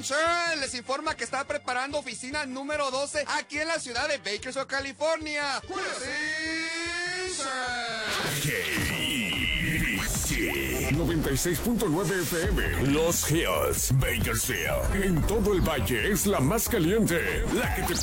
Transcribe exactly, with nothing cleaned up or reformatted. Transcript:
Insurance les informa que está preparando oficina número doce aquí en la ciudad de Bakersfield, California. noventa y seis punto nueve F M Los Hills, Bakersfield. En todo el valle es la más caliente, la que te